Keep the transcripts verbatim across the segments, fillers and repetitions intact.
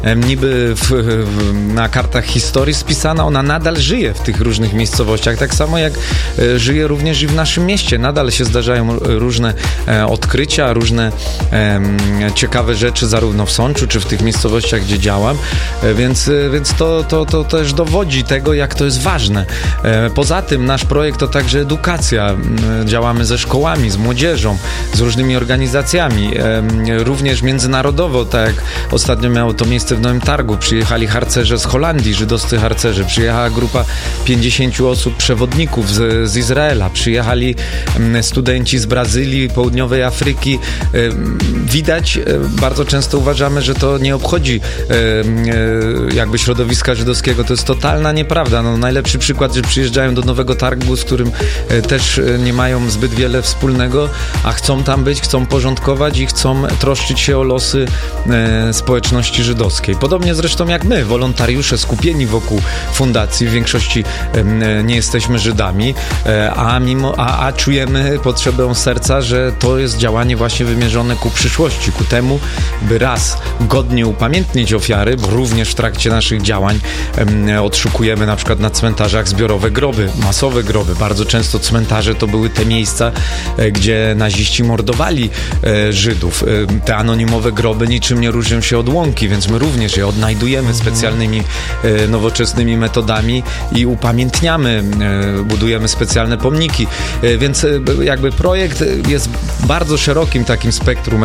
niby w, w, na kartach historii spisana, ona nadal żyje w tych różnych miejscowościach, tak samo jak e, żyje również i w naszym mieście. Nadal się zdarzają różne e, odkrycia, różne e, ciekawe rzeczy zarówno w Sączu, czy w tych miejscowościach, gdzie działam, e, więc, e, więc to, to, to też dowodzi tego, jak to jest ważne. E, poza tym nasz projekt to także edukacja. E, działamy ze szkołami, z młodzieżą, z różnymi organizacjami, e, również międzynarodowo, tak jak ostatnio miało to miejsce w Nowym Targu. Przyjechali harcerze z Holandii, żydowscy harcerze. Przyjechała grupa pięćdziesięciu osób, przewodników z, z Izraela. Przyjechali studenci z Brazylii, południowej Afryki. Widać, bardzo często uważamy, że to nie obchodzi jakby środowiska żydowskiego. To jest totalna nieprawda. No, najlepszy przykład, że przyjeżdżają do Nowego Targu, z którym też nie mają zbyt wiele wspólnego, a chcą tam być, chcą porządkować i chcą troszczyć się o losy społeczności żydowskiej. Podobnie zresztą jak my, wolontariusze skupieni wokół fundacji, w większości nie jesteśmy Żydami, a, mimo, a, a czujemy potrzebę serca, że to jest działanie właśnie wymierzone ku przyszłości, ku temu, by raz godnie upamiętnić ofiary, bo również w trakcie naszych działań odszukujemy na przykład na cmentarzach zbiorowe groby, masowe groby. Bardzo często cmentarze to były te miejsca, gdzie naziści mordowali Żydów. Te anonimowe groby niczym nie różnią się od łąki, więc my również je odnajdujemy specjalnymi, nowoczesnymi metodami i upamiętniamy, budujemy specjalne pomniki. Więc jakby projekt jest bardzo szerokim takim spektrum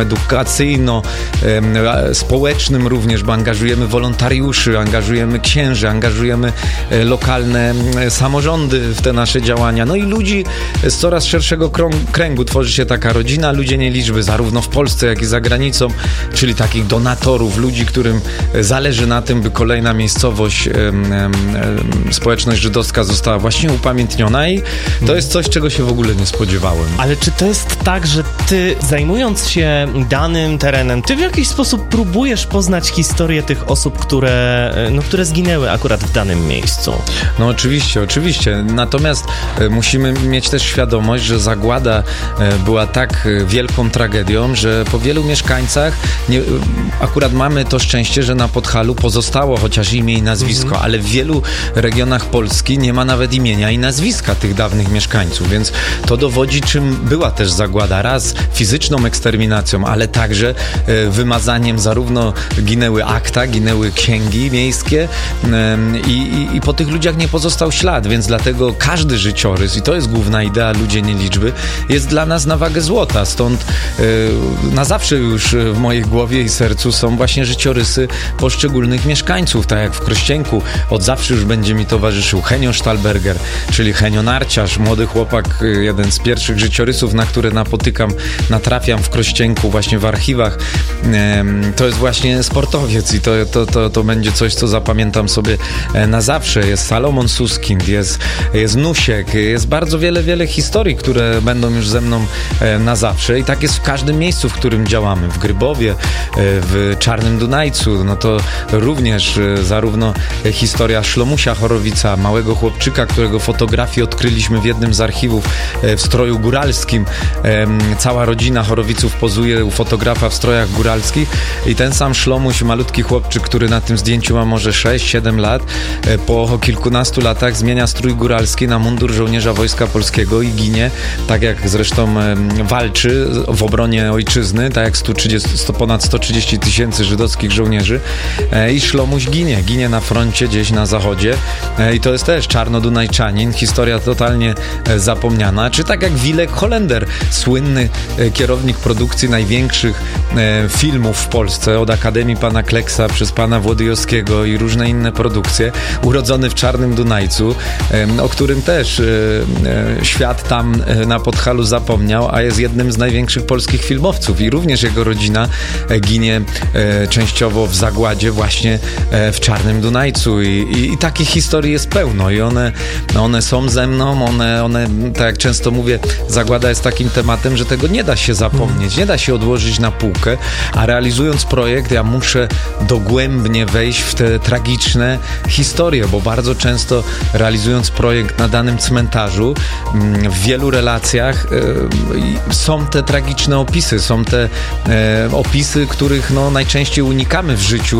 edukacyjno-społecznym również, bo angażujemy wolontariuszy, angażujemy księży, angażujemy lokalne samorządy w te nasze działania. No i ludzi z coraz szerszego kręgu. Tworzy się taka rodzina ludzi nieliczby, zarówno w Polsce, jak i za granicą, czyli takich donatorów, ludzi, którym zależy na tym, by kolejna miejscowość, em, em, społeczność żydowska została właśnie upamiętniona i to jest coś, czego się w ogóle nie spodziewałem. Ale czy to jest tak, że ty, zajmując się danym terenem, ty w jakiś sposób próbujesz poznać historię tych osób, które, no, które zginęły akurat w danym miejscu? No oczywiście, oczywiście. Natomiast e, musimy mieć też świadomość, że zagłada e, była tak wielką tragedią, że po wielu mieszkańcach nie, akurat mamy to szczęście, że na Podhalu pozostało chociaż imię i nazwisko, mhm. ale w wielu regionach Polski nie ma nawet imienia i nazwiska tych dawnych mieszkańców, więc to dowodzi, czym była też zagłada. Raz fizyczną eksterminacją, ale także e, wymazaniem zarówno ginęły akta, ginęły księgi miejskie e, i, i po tych ludziach nie pozostał ślad, więc dlatego każdy życiorys, i to jest główna idea ludzie nieliczby, jest dla nas na wagę złota. Stąd e, na zawsze już w mojej głowie i sercu są właśnie życiorysy poszczególnych mieszkańców, tak jak w Krościenku od zawsze już będzie mi towarzyszył Henio Stahlberger, czyli Henio Narciarz, młody chłopak, jeden z pierwszych życiorysów, na które napotykam, natrafiam w Krościenku, właśnie w archiwach. To jest właśnie sportowiec i to, to, to, to będzie coś, co zapamiętam sobie na zawsze. Jest Salomon Suskind, jest, jest Nusiek, jest bardzo wiele, wiele historii, które będą już ze mną na zawsze i tak jest w każdym miejscu, w którym działamy. W Grybowie, w Czarnym Dunajcu, no to również zarówno historia Szlomusia Chorowica, małego chłopczyka, którego fotografię odkryliśmy w jednym z archiwów w stroju góralskim. Cała rodzina Chorowiców pozuje u fotografa w strojach góralskich i ten sam Szlomuś, malutki chłopczyk, który na tym zdjęciu ma może sześć siedem lat, po kilkunastu latach zmienia strój góralski na mundur żołnierza Wojska Polskiego i ginie, tak jak zresztą walczy w obronie ojczyzny, tak jak sto trzydzieści, sto, ponad sto trzydzieści tysięcy żydowskich żołnierzy i Szlomuś ginie, ginie na froncie gdzieś na zachodzie i to jest też czarnodunajczanin, historia totalnie zapomniana, czy tak jak Wilek Holender, słynny kierownik produkcji największych filmów w Polsce, od Akademii Pana Kleksa przez Pana Włodyjowskiego i różne inne produkcje, urodzony w Czarnym Dunajcu, o którym też świat tam na Podhalu zapomniał, a jest jednym z największych polskich filmowców i również jego rodzina ginie częściowo w zagładzie właśnie w Czarnym Dunajcu i, i, i takich historii jest pełno i one, one są ze mną, one, one, tak jak często mówię, zagłada jest takim tematem, że tego nie da się zapomnieć, nie da się odłożyć na półkę, a realizując projekt ja muszę dogłębnie wejść w te tragiczne historie, bo bardzo często realizując projekt na danym cmentarzu w wielu relacjach są te tragiczne opisy, są te opisy, których no, najczęściej unikamy w życiu,